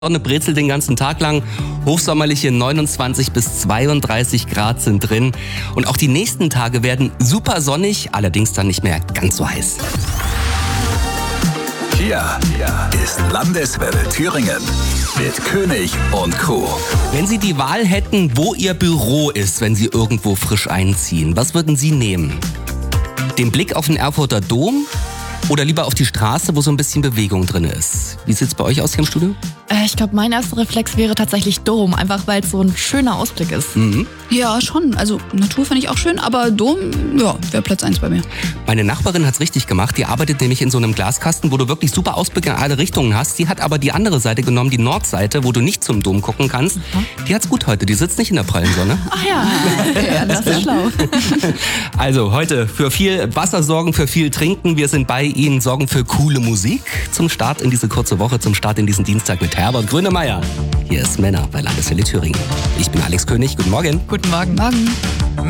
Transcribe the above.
Sonne brezelt den ganzen Tag lang. Hochsommerliche 29 bis 32 Grad sind drin. Und auch die nächsten Tage werden super sonnig, allerdings dann nicht mehr ganz so heiß. Hier ist Landeswelle Thüringen mit König und Crew. Wenn Sie die Wahl hätten, wo Ihr Büro ist, wenn Sie irgendwo frisch einziehen, was würden Sie nehmen? Den Blick auf den Erfurter Dom oder lieber auf die Straße, wo so ein bisschen Bewegung drin ist? Wie sieht es bei euch aus hier im Studio? Ich glaube, mein erster Reflex wäre tatsächlich Dom, einfach weil es so ein schöner Ausblick ist. Mhm. Ja, schon. Also Natur finde ich auch schön, aber Dom, ja, wäre Platz 1 bei mir. Meine Nachbarin hat's richtig gemacht. Die arbeitet nämlich in so einem Glaskasten, wo du wirklich super Ausblick in alle Richtungen hast. Die hat aber die andere Seite genommen, die Nordseite, wo du nicht zum Dom gucken kannst. Die hat's gut heute. Die sitzt nicht in der prallen Sonne. Ach ja, ja, das ist schlau. Also heute für viel Wasser sorgen, für viel Trinken. Wir sind bei Ihnen, sorgen für coole Musik zum Start in diese kurze Woche, zum Start in diesen Dienstag mit Herbert Grönemeyer. Hier ist Männer bei Landeswelle Thüringen. Ich bin Alex König. Guten Morgen. Guten Morgen. Morgen.